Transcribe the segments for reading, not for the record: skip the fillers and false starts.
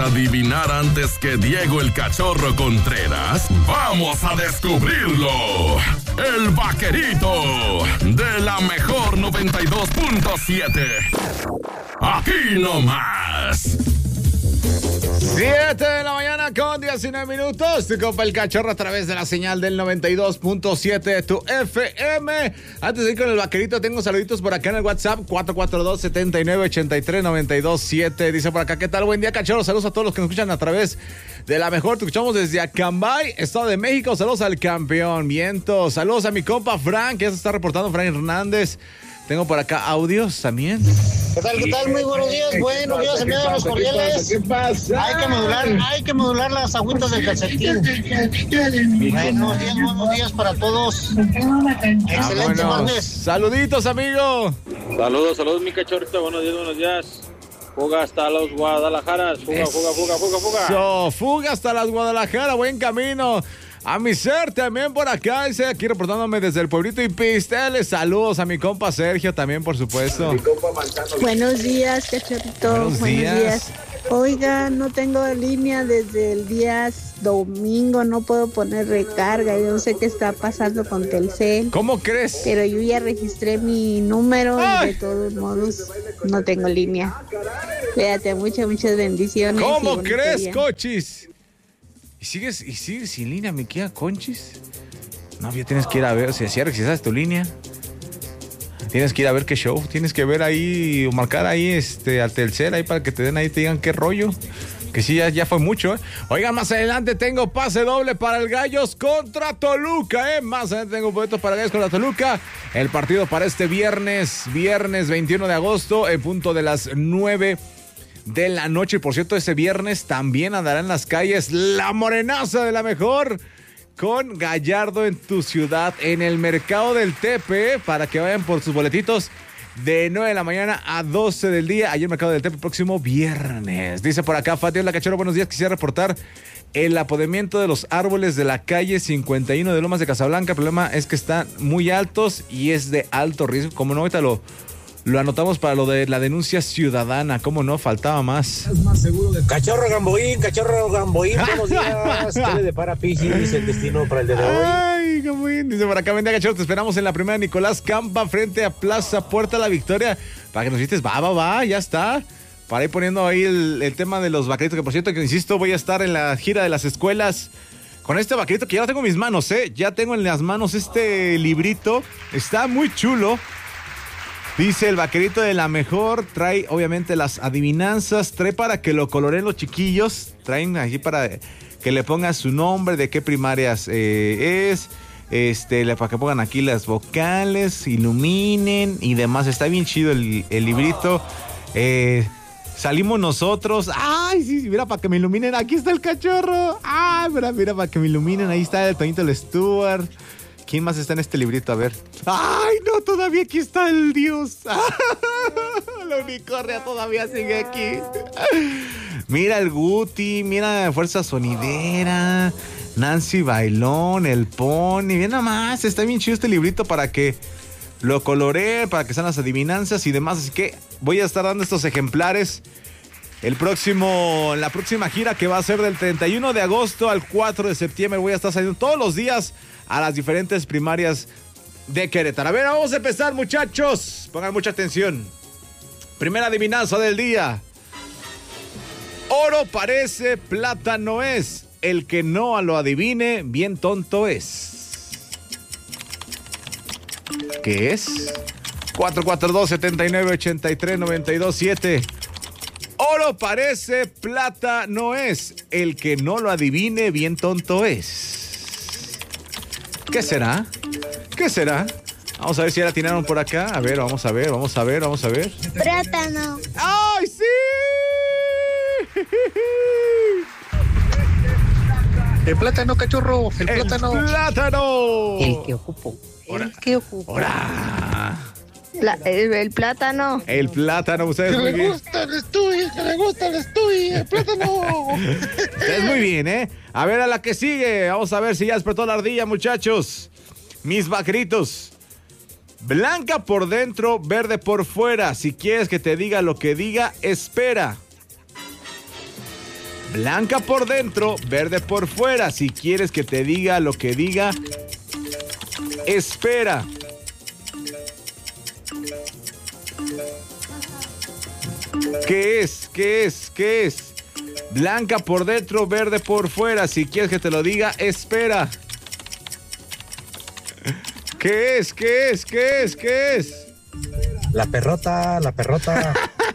Adivinar antes que Diego el Cachorro Contreras. Vamos a descubrirlo. El vaquerito de la mejor 92.7. Aquí nomás. 7 de la mañana con 19 minutos. Tu compa el Cachorro a través de la señal del 92.7 de tu FM. Antes de ir con el vaquerito, tengo saluditos por acá en el WhatsApp 442-7983-927. Dice por acá, ¿qué tal? Buen día, Cachorro. Saludos a todos los que nos escuchan a través de la mejor. Te escuchamos desde Acambay, Estado de México. Saludos al campeón. Vientos. Saludos a mi compa Frank, que ya se está reportando, Frank Hernández. Tengo por acá audios también. ¿Qué tal? ¿Qué tal? Muy buenos días. Buenos días, enviados a los cordiales. ¿Qué pasa? Hay que modular las agüitas del calcetín. Buenos días para todos. Excelente martes. Saluditos, amigo. Saludos, mi cachorrito. Buenos días. Fuga hasta los Guadalajaras. Fuga. Fuga hasta las Guadalajara. Buen camino. A mi ser también por acá, dice aquí reportándome desde el pueblito y Pisteles. Saludos a mi compa Sergio también, por supuesto. Buenos días, Cachorrito. Buenos días. Oiga, no tengo línea desde el día domingo, no puedo poner recarga. Yo no sé qué está pasando con Telcel. ¿Cómo crees? Pero yo ya registré mi número y de todos modos no tengo línea. Cuídate, muchas bendiciones. ¿Cómo crees, cochis? ¿Y sigues sin línea, mi Kia Conchis? No, ya tienes que ir a ver, si ya registraste tu línea. Tienes que ir a ver qué show, tienes que ver ahí, o marcar ahí al Telcel, ahí para que te den ahí, te digan qué rollo. Que sí, ya fue mucho, ¿eh? Oigan, más adelante tengo pase doble para el Gallos contra Toluca, ¿eh? Más adelante tengo boletos para Gallos contra Toluca. El partido para este viernes 21 de agosto, en punto de las 9 de la noche. Por cierto, ese viernes también andará en las calles la morenaza de la mejor con Gallardo en tu ciudad, en el mercado del Tepe, para que vayan por sus boletitos de 9 de la mañana a 12 del día, allí en el mercado del Tepe, próximo viernes. Dice por acá, Fatio La Cachorro, buenos días, quisiera reportar el apodamiento de los árboles de la calle 51 de Lomas de Casablanca. El problema es que están muy altos y es de alto riesgo. Como no, ahorita lo anotamos para lo de la denuncia ciudadana. ¿Cómo no? Faltaba más. Cachorro Gamboín, buenos días. ¿Qué le depara Piscis el destino para el día de hoy? Ay, Gamboín. Dice por acá, vende Cachorro, te esperamos en la primera Nicolás Campa frente a Plaza Puerta La Victoria. Para que nos visites, va, ya está. Para ir poniendo ahí el tema de los vaqueritos, que por cierto, que insisto, voy a estar en la gira de las escuelas con este vaquerito que ya lo tengo en mis manos, ¿eh? Ya tengo en las manos este librito. Está muy chulo. Dice el vaquerito de la mejor, trae obviamente las adivinanzas, trae para que lo coloreen los chiquillos, traen aquí para que le pongan su nombre, de qué primarias es, para que pongan aquí las vocales, iluminen y demás. Está bien chido el librito. Salimos nosotros. Ay, sí, mira, para que me iluminen, aquí está el Cachorro. Ay, mira, para que me iluminen, ahí está el Toñito el Stuart. ¿Quién más está en este librito? A ver. ¡Ay, no! Todavía aquí está el Dios. La unicornia todavía sigue aquí. Mira el Guti, mira Fuerza Sonidera, Nancy Bailón, el Pony. Bien nada más, está bien chido este librito para que lo coloree, para que sean las adivinanzas y demás. Así que voy a estar dando estos ejemplares la próxima gira, que va a ser del 31 de agosto al 4 de septiembre. Voy a estar saliendo todos los días a las diferentes primarias de Querétaro. A ver, vamos a empezar, muchachos. Pongan mucha atención. Primera adivinanza del día. Oro parece, plata no es. El que no lo adivine, bien tonto es. ¿Qué es? 442-7983-927. Oro parece, plata no es. El que no lo adivine, bien tonto es. ¿Qué será? Vamos a ver si ya la atinaron por acá. A ver, vamos a ver. Plátano. ¡Ay, sí! El plátano, Cachorro, el plátano. ¡Plátano! El que ocupo. ¡Hora! El plátano. El plátano, ustedes muy bien. Que le gusta el estuy, el plátano. Ustedes muy bien, ¿eh? A ver, a la que sigue. Vamos a ver si ya despertó la ardilla, muchachos. Mis vaqueritos. Blanca por dentro, verde por fuera. Si quieres que te diga lo que diga, espera. Blanca por dentro, verde por fuera. Si quieres que te diga lo que diga, espera. ¿Qué es? ¿Qué es? ¿Qué es? Blanca por dentro, verde por fuera. Si quieres que te lo diga, espera. ¿Qué es? ¿Qué es? ¿Qué es? ¿Qué es? La perrota, la perrota.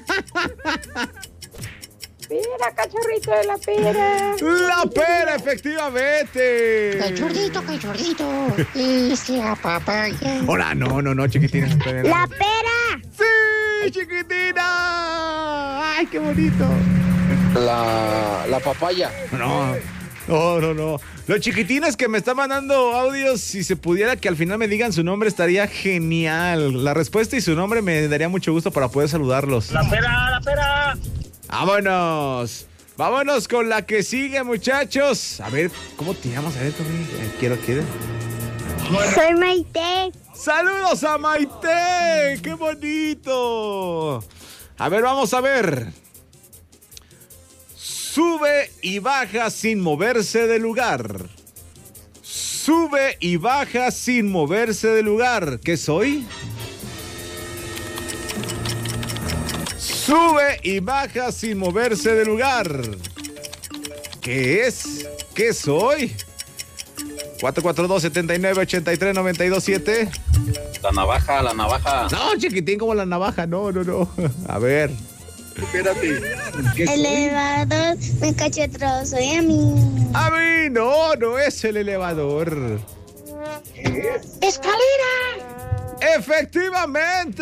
Pera, cachorrito de la pera. La pera, efectivamente. Cachorrito, cachorrito. Es la papaya. Hola, no, chiquitina. ¡La pera! ¡Sí, chiquitina! ¡Ay, qué bonito! La papaya. No. Los chiquitines que me están mandando audios, si se pudiera que al final me digan su nombre, estaría genial. La respuesta y su nombre me daría mucho gusto para poder saludarlos. ¡La pera, la pera! ¡Vámonos! Vámonos con la que sigue, muchachos. A ver, ¿cómo te llamas? A ver, quiero. Soy Maite. ¡Saludos a Maite! ¡Qué bonito! A ver, vamos a ver. Sube y baja sin moverse de lugar. Sube y baja sin moverse de lugar. ¿Qué soy? Sube y baja sin moverse de lugar. ¿Qué es? ¿Qué soy? 442-79-83-927. La navaja. No, chiquitín, como la navaja. No. A ver. Espérate. Elevador, me cachetro, soy a mí. A mí, no es el elevador. ¡Escalera! ¡Efectivamente!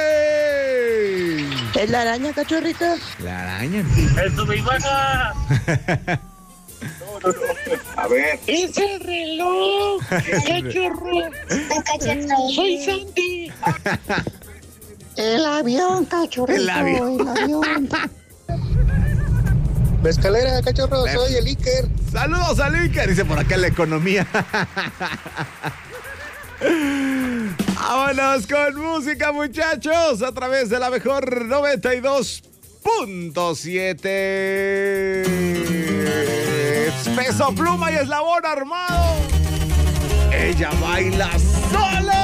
¿Es la araña, cachorrito? La araña. ¡El sube y baja! No. A ver. ¡Es el reloj! ¡Cachorro! Me cachetro. ¡Soy Santi! El avión, cachorrito. El avión. La escalera, cachorro, soy el Iker. Saludos a Iker, dice por acá la economía. Vámonos con música, muchachos, a través de la mejor 92.7. Es Peso Pluma y Eslabón Armado. Ella baila sola.